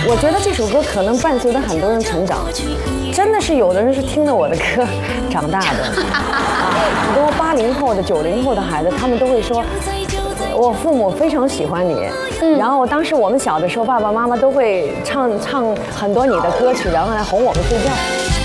我觉得这首歌可能伴随着很多人成长，真的是有的人是听着我的歌长大的，很多80后的、90后的孩子，他们都会说，我父母非常喜欢你。然后当时我们小的时候，爸爸妈妈都会唱很多你的歌曲，然后来哄我们睡觉。